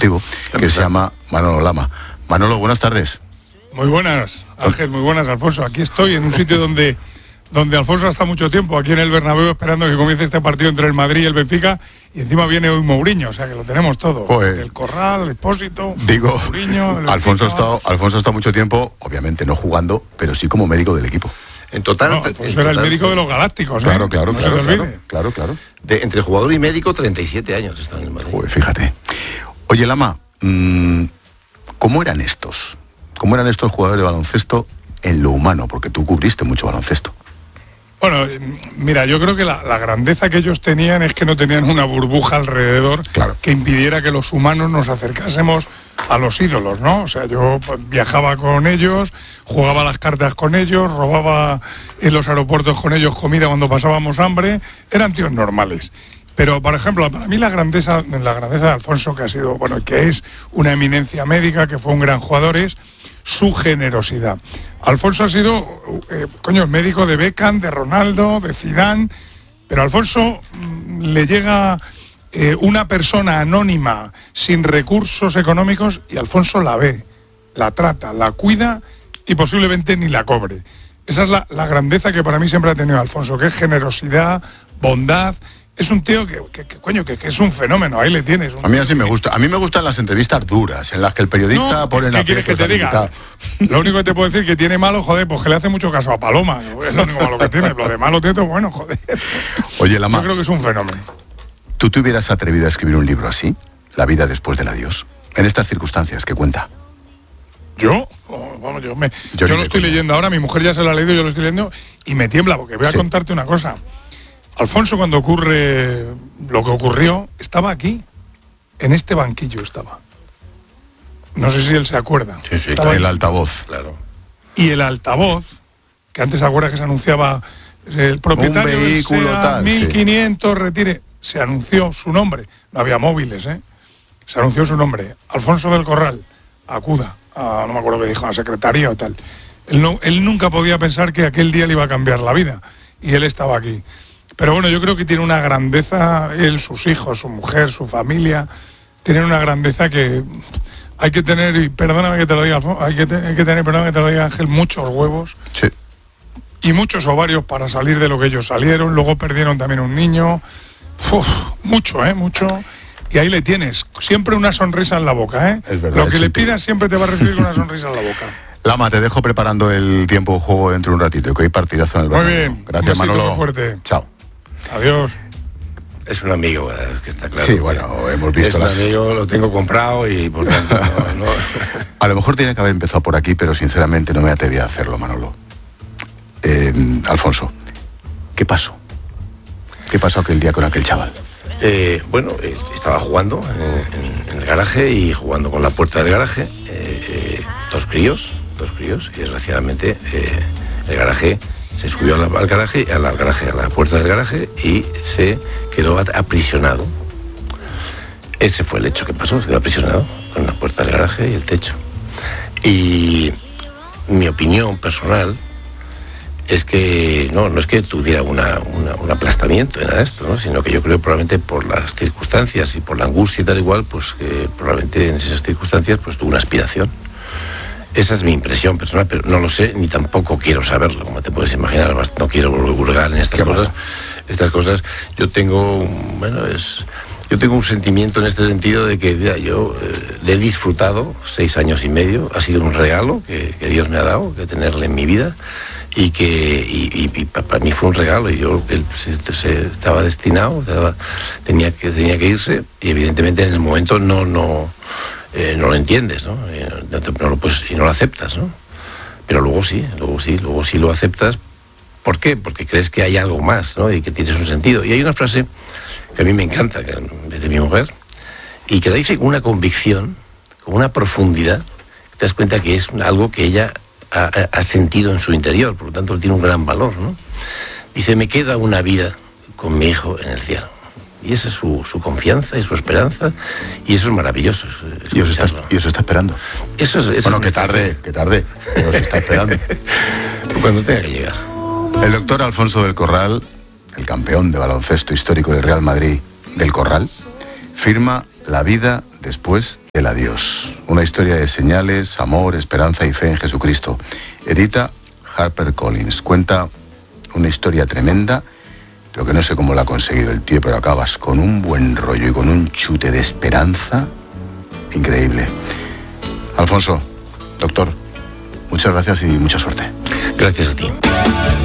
deportivo, que se llama Manolo Lama. Manolo, buenas tardes. Muy buenas, Ángel, muy buenas, Alfonso. Aquí estoy en un sitio donde Alfonso ha estado mucho tiempo, aquí en el Bernabéu, esperando que comience este partido entre el Madrid y el Benfica, y encima viene hoy Mourinho, o sea que lo tenemos todo. Joder. El Corral, el Expósito, Digo, Mourinho, el Alfonso Benfica. ha estado mucho tiempo, obviamente no jugando, pero sí como médico del equipo. En total, No, Alfonso era el médico de los Galácticos, Claro, ¿eh? claro, No claro, se te olvide. claro. entre jugador y médico, 37 años está en el Madrid. Joder, fíjate. Oye, Lama, ¿cómo eran estos? ¿Cómo eran estos jugadores de baloncesto en lo humano? Porque tú cubriste mucho baloncesto. Bueno, mira, yo creo que la grandeza que ellos tenían es que no tenían una burbuja alrededor Claro. que impidiera que los humanos nos acercásemos a los ídolos, ¿no? O sea, yo viajaba con ellos, jugaba las cartas con ellos, robaba en los aeropuertos con ellos comida cuando pasábamos hambre, eran tíos normales. Pero, por ejemplo, para mí la grandeza de Alfonso, que ha sido, bueno, que es una eminencia médica, que fue un gran jugador, es su generosidad. Alfonso ha sido, el médico de Beckham, de Ronaldo, de Zidane, pero a Alfonso le llega una persona anónima, sin recursos económicos, y Alfonso la ve, la trata, la cuida y posiblemente ni la cobre. Esa es la grandeza que para mí siempre ha tenido Alfonso, que es generosidad, bondad. Es un tío que es un fenómeno, ahí le tienes. A mí así me gusta. A mí me gustan las entrevistas duras, en las que el periodista pone en ¿qué quieres que te diga? Lo único que te puedo decir que tiene malo, joder, pues que le hace mucho caso a Paloma. Es lo único malo que tiene. Lo de malo tiene, bueno, joder. Oye, Lama, yo creo que es un fenómeno. ¿tú te hubieras atrevido a escribir un libro así? La vida después del adiós. En estas circunstancias, ¿qué cuenta? ¿Yo? Yo lo estoy leyendo ahora, mi mujer ya se lo ha leído, yo lo estoy leyendo y me tiembla, porque voy a contarte una cosa. Alfonso, cuando ocurre lo que ocurrió, estaba aquí, en este banquillo estaba. No sé si él se acuerda. Sí, estaba el aquí. altavoz. Claro. Y el altavoz, que antes se acuerda que se anunciaba el propietario Un vehículo del SEAT, tal, 1500, retire. Se anunció su nombre. No había móviles, ¿eh? Se anunció su nombre. Alfonso del Corral, acuda. No me acuerdo qué dijo, a la secretaría o tal. Él nunca podía pensar que aquel día le iba a cambiar la vida. Y él estaba aquí. Pero bueno, yo creo que tiene una grandeza, él, sus hijos, su mujer, su familia, tienen una grandeza que hay que tener, y perdóname que te lo diga, hay que tener, perdóname que te lo diga, Ángel, muchos huevos Sí. y muchos ovarios para salir de lo que ellos salieron. Luego perdieron también un niño. Mucho. Y ahí le tienes, siempre una sonrisa en la boca, ¿eh? Es verdad, Lo que le Chuti. pidas siempre te va a recibir con una sonrisa en la boca. Lama, te dejo preparando el tiempo de juego dentro de un ratito, que hay partidazo en el Muy Bernabéu. bien, Gracias, un besito Manolo. muy fuerte. Chao. Adiós. Es un amigo, que está claro. Sí, bueno, hemos visto es un las... amigo, lo tengo comprado y por tanto no. A lo mejor tenía que haber empezado por aquí, pero sinceramente no me atreví a hacerlo, Manolo. Alfonso, ¿qué pasó? ¿Qué pasó aquel día con aquel chaval? Estaba jugando en el garaje y jugando con la puerta del garaje. Dos críos, y desgraciadamente el garaje se subió al garaje, a la puerta del garaje y se quedó aprisionado. Ese fue el hecho que pasó, se quedó aprisionado con la puerta del garaje y el techo. Y mi opinión personal es que no es que tuviera un aplastamiento en nada de esto, ¿no? Sino que yo creo probablemente por las circunstancias y por la angustia y tal igual, pues que probablemente en esas circunstancias pues tuvo una aspiración. Esa es mi impresión personal, pero no lo sé ni tampoco quiero saberlo, como te puedes imaginar. No quiero vulgar en estas cosas. Estas cosas, yo tengo un sentimiento en este sentido de que mira, yo le he disfrutado 6 años y medio, ha sido un regalo que Dios me ha dado, que tenerle en mi vida, y para mí fue un regalo, y yo él se estaba destinado, tenía que irse, y evidentemente en el momento no lo entiendes, ¿no? Y no lo aceptas, ¿no? Pero luego sí lo aceptas. ¿Por qué? Porque crees que hay algo más, ¿no? Y que tienes un sentido. Y hay una frase que a mí me encanta, que es de mi mujer, y que la dice con una convicción, con una profundidad, te das cuenta que es algo que ella ha sentido en su interior, por lo tanto tiene un gran valor, ¿no? Dice, me queda una vida con mi hijo en el cielo. Y esa es su confianza y su esperanza, y eso es maravilloso. Y os está esperando. Eso es bueno, que tarde, pero os está esperando. Cuando tenga que llegar. El doctor Alfonso del Corral, el campeón de baloncesto histórico del Real Madrid del Corral, firma La vida después del adiós. Una historia de señales, amor, esperanza y fe en Jesucristo. Edita HarperCollins. Cuenta una historia tremenda, pero que no sé cómo la ha conseguido el tío, pero acabas con un buen rollo y con un chute de esperanza increíble. Alfonso, doctor, muchas gracias y mucha suerte. Gracias a ti.